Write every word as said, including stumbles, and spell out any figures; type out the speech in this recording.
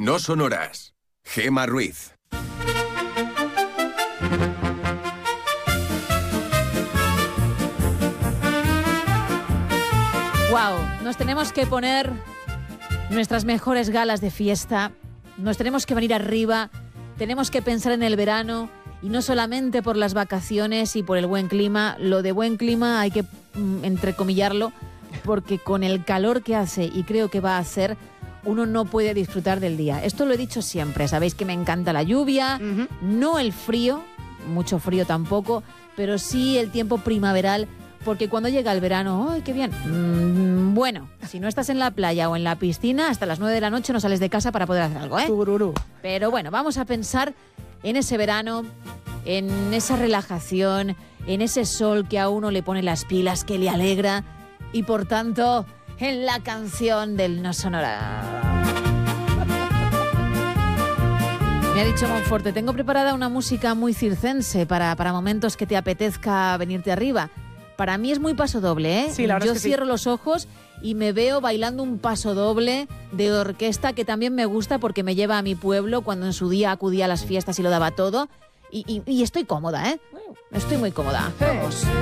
No sonoras. Gemma Ruiz. Wow, nos tenemos que poner nuestras mejores galas de fiesta, nos tenemos que venir arriba, tenemos que pensar en el verano y no solamente por las vacaciones y por el buen clima. Lo de buen clima hay que mm, entrecomillarlo, porque con el calor que hace y creo que va a hacer, uno no puede disfrutar del día. Esto lo he dicho siempre, sabéis que me encanta la lluvia, uh-huh. no el frío, mucho frío tampoco, pero sí el tiempo primaveral. Porque cuando llega el verano, ¡ay, qué bien! Mm, bueno, si no estás en la playa o en la piscina, hasta las nueve de la noche no sales de casa para poder hacer algo, ¿eh? Tururú. Pero bueno, vamos a pensar en ese verano, en esa relajación, en ese sol que a uno le pone las pilas, que le alegra, y por tanto, en la canción del No Sonora. Me ha dicho Monforte, tengo preparada una música muy circense para, para momentos que te apetezca venirte arriba. Para mí es muy paso doble, ¿eh? Sí, la verdad Yo es que cierro sí. los ojos y me veo bailando un paso doble de orquesta que también me gusta porque me lleva a mi pueblo cuando en su día acudía a las fiestas y lo daba todo. Y, y, y estoy cómoda, ¿eh? Estoy muy cómoda. Vamos.